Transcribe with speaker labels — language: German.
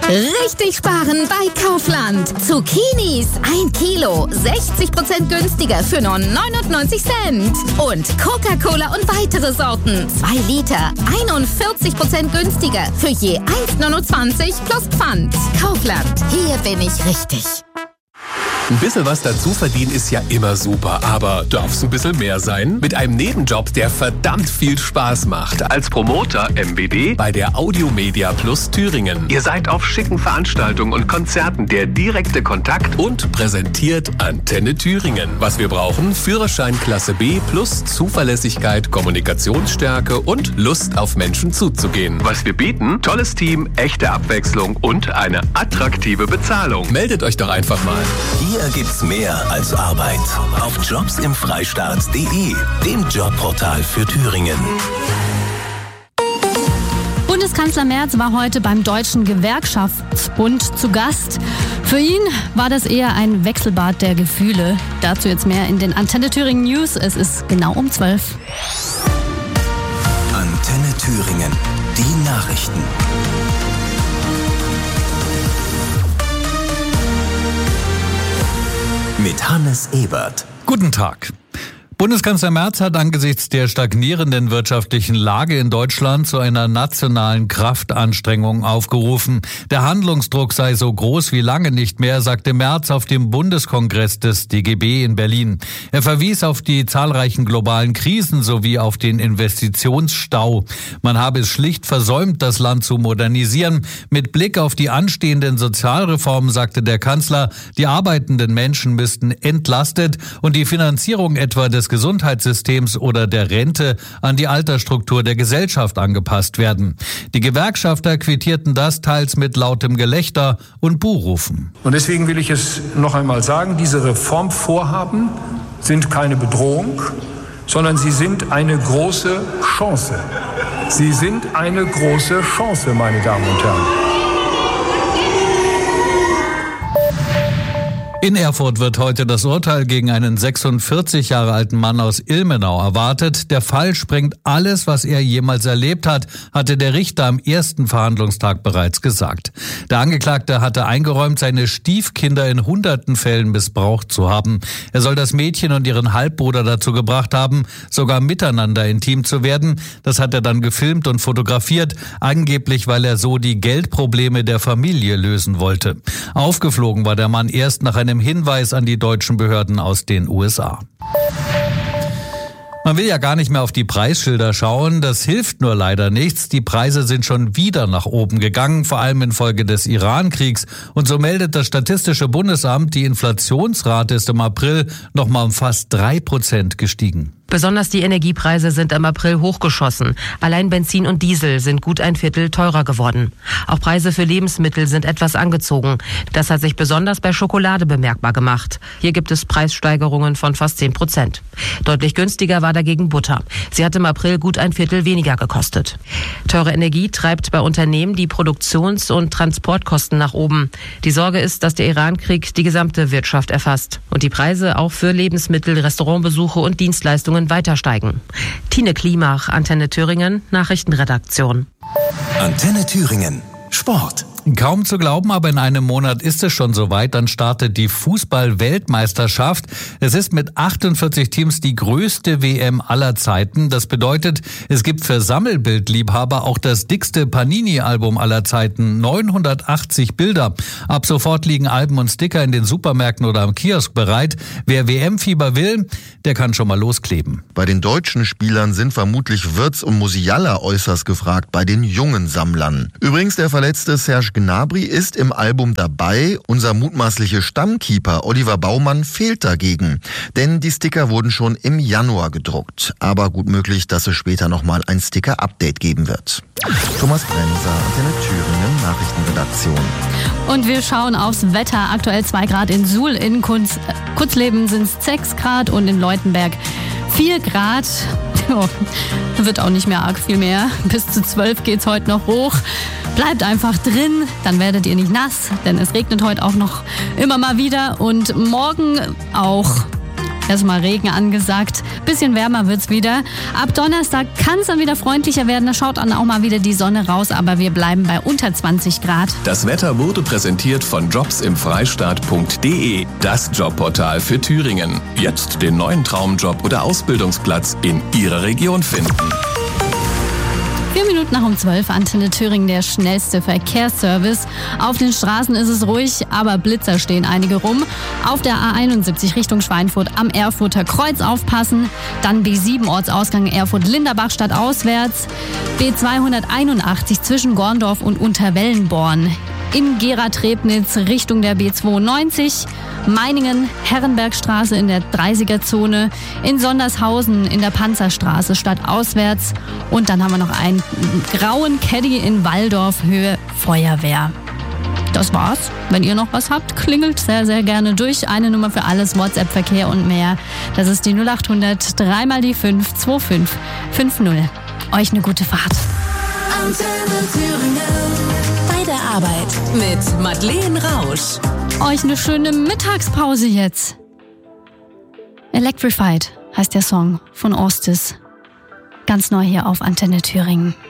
Speaker 1: Richtig sparen bei Kaufland. Zucchinis 1 Kilo, 60% günstiger für nur 99 Cent. Und Coca-Cola und weitere Sorten, 2 Liter, 41% günstiger für je 1,29 plus Pfand. Kaufland, hier bin ich richtig.
Speaker 2: Ein bisschen was dazu verdienen ist ja immer super, aber darf's ein bisschen mehr sein? Mit einem Nebenjob, der verdammt viel Spaß macht. Als Promoter MBD bei der Audiomedia Plus Thüringen. Ihr seid auf schicken Veranstaltungen und Konzerten der direkte Kontakt und präsentiert Antenne Thüringen. Was wir brauchen? Führerschein Klasse B plus Zuverlässigkeit, Kommunikationsstärke und Lust auf Menschen zuzugehen. Was wir bieten? Tolles Team, echte Abwechslung und eine attraktive Bezahlung. Meldet euch doch einfach mal.
Speaker 3: Hier gibt's mehr als Arbeit. Auf jobsimfreistaat.de, dem Jobportal für Thüringen.
Speaker 4: Bundeskanzler Merz war heute beim Deutschen Gewerkschaftsbund zu Gast. Für ihn war das eher ein Wechselbad der Gefühle. Dazu jetzt mehr in den Antenne Thüringen News. Es ist genau um 12.
Speaker 3: Antenne Thüringen, die Nachrichten. Mit Hannes Ebert.
Speaker 5: Guten Tag. Bundeskanzler Merz hat angesichts der stagnierenden wirtschaftlichen Lage in Deutschland zu einer nationalen Kraftanstrengung aufgerufen. Der Handlungsdruck sei so groß wie lange nicht mehr, sagte Merz auf dem Bundeskongress des DGB in Berlin. Er verwies auf die zahlreichen globalen Krisen sowie auf den Investitionsstau. Man habe es schlicht versäumt, das Land zu modernisieren. Mit Blick auf die anstehenden Sozialreformen sagte der Kanzler, die arbeitenden Menschen müssten entlastet und die Finanzierung etwa des Gesundheitssystems oder der Rente an die Altersstruktur der Gesellschaft angepasst werden. Die Gewerkschafter quittierten das teils mit lautem Gelächter und Buhrufen.
Speaker 6: Und deswegen will ich es noch einmal sagen, diese Reformvorhaben sind keine Bedrohung, sondern sie sind eine große Chance. Sie sind eine große Chance, meine Damen und Herren.
Speaker 5: In Erfurt wird heute das Urteil gegen einen 46 Jahre alten Mann aus Ilmenau erwartet. Der Fall sprengt alles, was er jemals erlebt hat, hatte der Richter am ersten Verhandlungstag bereits gesagt. Der Angeklagte hatte eingeräumt, seine Stiefkinder in hunderten Fällen missbraucht zu haben. Er soll das Mädchen und ihren Halbbruder dazu gebracht haben, sogar miteinander intim zu werden. Das hat er dann gefilmt und fotografiert, angeblich, weil er so die Geldprobleme der Familie lösen wollte. Aufgeflogen war der Mann erst nach einem Hinweis an die deutschen Behörden aus den USA. Man will ja gar nicht mehr auf die Preisschilder schauen, das hilft nur leider nichts. Die Preise sind schon wieder nach oben gegangen, vor allem infolge des Iran-Kriegs. Und so meldet das Statistische Bundesamt, die Inflationsrate ist im April nochmal um fast 3% gestiegen.
Speaker 7: Besonders die Energiepreise sind im April hochgeschossen. Allein Benzin und Diesel sind gut ein Viertel teurer geworden. Auch Preise für Lebensmittel sind etwas angezogen. Das hat sich besonders bei Schokolade bemerkbar gemacht. Hier gibt es Preissteigerungen von fast 10%. Deutlich günstiger war dagegen Butter. Sie hat im April gut ein Viertel weniger gekostet. Teure Energie treibt bei Unternehmen die Produktions- und Transportkosten nach oben. Die Sorge ist, dass der Iran-Krieg die gesamte Wirtschaft erfasst und die Preise auch für Lebensmittel, Restaurantbesuche und Dienstleistungen weiter steigen. Tine Klimach, Antenne Thüringen, Nachrichtenredaktion.
Speaker 3: Antenne Thüringen, Sport.
Speaker 5: Kaum zu glauben, aber in einem Monat ist es schon soweit. Dann startet die Fußball-Weltmeisterschaft. Es ist mit 48 Teams die größte WM aller Zeiten. Das bedeutet, es gibt für Sammelbildliebhaber auch das dickste Panini-Album aller Zeiten. 980 Bilder. Ab sofort liegen Alben und Sticker in den Supermärkten oder am Kiosk bereit. Wer WM-Fieber will, der kann schon mal loskleben.
Speaker 8: Bei den deutschen Spielern sind vermutlich Wirtz und Musiala äußerst gefragt, bei den jungen Sammlern. Übrigens, der verletzte Serge Gnabry ist im Album dabei. Unser mutmaßlicher Stammkeeper Oliver Baumann fehlt dagegen. Denn die Sticker wurden schon im Januar gedruckt. Aber gut möglich, dass es später nochmal ein Sticker-Update geben wird. Thomas Brenser, Antenne Thüringen, Nachrichtenredaktion.
Speaker 4: Und wir schauen aufs Wetter. Aktuell 2 Grad in Suhl, in Kurzleben sind es 6 Grad und in Leutenberg 4 Grad. Oh, wird auch nicht mehr arg viel mehr. Bis zu 12 geht's heute noch hoch. Bleibt einfach drin, dann werdet ihr nicht nass, denn es regnet heute auch noch immer mal wieder und morgen auch erstmal Regen angesagt. Bisschen wärmer wird's wieder. Ab Donnerstag kann es dann wieder freundlicher werden. Da schaut dann auch mal wieder die Sonne raus, aber wir bleiben bei unter 20 Grad.
Speaker 2: Das Wetter wurde präsentiert von jobsimfreistaat.de, das Jobportal für Thüringen. Jetzt den neuen Traumjob oder Ausbildungsplatz in Ihrer Region finden.
Speaker 4: 4 Minuten nach um 12, Antenne Thüringen, der schnellste Verkehrsservice. Auf den Straßen ist es ruhig, aber Blitzer stehen einige rum. Auf der A71 Richtung Schweinfurt am Erfurter Kreuz aufpassen. Dann B7 Ortsausgang Erfurt-Linderbach stadtauswärts. B281 zwischen Gorndorf und Unterwellenborn. In Gera-Trebnitz Richtung der B92, Meiningen, Herrenbergstraße in der 30er-Zone, in Sondershausen in der Panzerstraße stadtauswärts und dann haben wir noch einen grauen Caddy in Walldorf Höhe Feuerwehr. Das war's. Wenn ihr noch was habt, klingelt sehr, sehr gerne durch. Eine Nummer für alles, WhatsApp-Verkehr und mehr. Das ist die 0800 3 mal die 5 2550. Euch eine gute Fahrt.
Speaker 1: Antenne Thüringen. Bei der Arbeit mit Madeleine Rausch.
Speaker 4: Euch eine schöne Mittagspause jetzt. Electrified heißt der Song von Ostis. Ganz neu hier auf Antenne Thüringen.